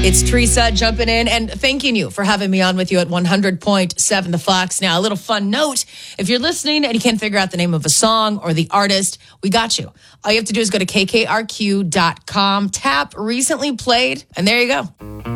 It's Teresa jumping in and thanking you for having me on with you at 100.7 The Fox. Now, a little fun note. If you're listening and you can't figure out the name of a song or the artist, we got you. All you have to do is go to kkrq.com, tap recently played, and there you go.